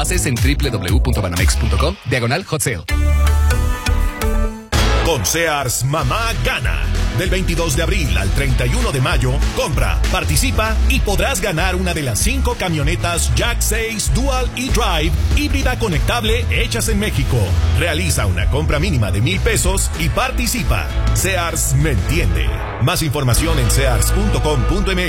Bases en www.banamex.com/hot sale. Con Sears, mamá gana. Del 22 de abril al 31 de mayo, compra, participa y podrás ganar una de las 5 camionetas Jack 6 Dual e-Drive híbrida conectable hechas en México. Realiza una compra mínima de $1,000 y participa. Sears me entiende. Más información en sears.com.mx.